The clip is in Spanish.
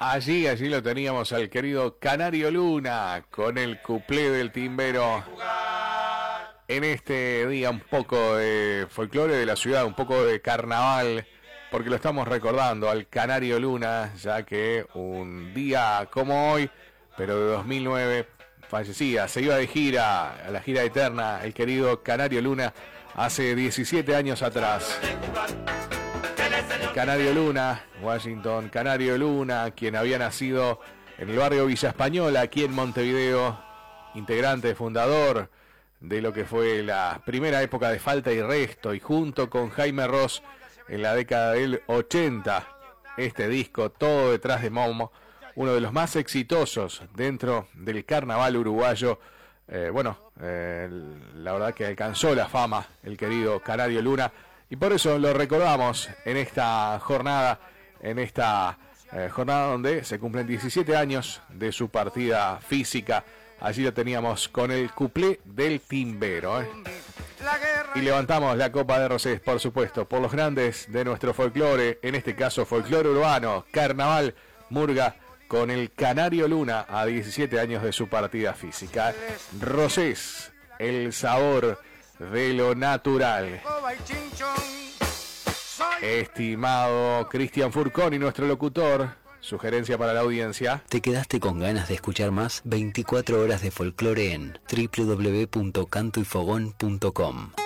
Allí lo teníamos al querido Canario Luna con el cuplé del timbero. En este día un poco de folclore de la ciudad, un poco de carnaval, porque lo estamos recordando al Canario Luna, ya que un día como hoy, pero de 2009, fallecía, se iba de gira, a la gira eterna, el querido Canario Luna, hace 17 años atrás. Canario Luna, Washington Canario Luna, quien había nacido en el barrio Villa Española, aquí en Montevideo, integrante, fundador de lo que fue la primera época de Falta y Resto, y junto con Jaime Ross en la década del 80, este disco, Todo detrás de Momo, uno de los más exitosos dentro del carnaval uruguayo. La verdad que alcanzó la fama el querido Canario Luna, y por eso lo recordamos en esta jornada, jornada donde se cumplen 17 años de su partida física. Allí lo teníamos con el cuplé del timbero. Y levantamos la copa de Rosés, por supuesto, por los grandes de nuestro folclore, en este caso folclore urbano, carnaval, murga, con el Canario Luna a 17 años de su partida física. Rosés, el sabor de lo natural. Estimado Cristian Furconi, nuestro locutor, sugerencia para la audiencia. ¿Te quedaste con ganas de escuchar más? 24 horas de folclore en www.cantoyfogón.com.